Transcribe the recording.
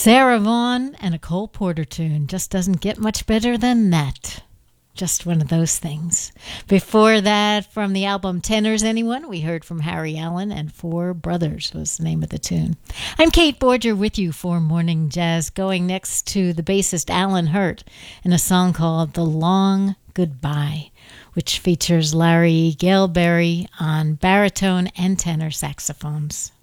Sarah Vaughan and a Cole Porter tune. Just doesn't get much better than that. Just one of those things. Before that, from the album Tenors Anyone, we heard from Harry Allen, and Four Brothers was the name of the tune. I'm Kate Borger with you for Morning Jazz, going next to the bassist Alan Hurt in a song called The Long Goodbye, which features Larry Galeberry on baritone and tenor saxophones.